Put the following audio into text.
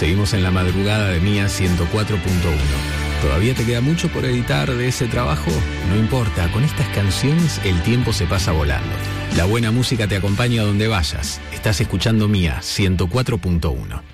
Seguimos en la madrugada de Mía 104.1. ¿Todavía te queda mucho por editar de ese trabajo? No importa, con estas canciones el tiempo se pasa volando. La buena música te acompaña donde vayas. Estás escuchando Mía 104.1.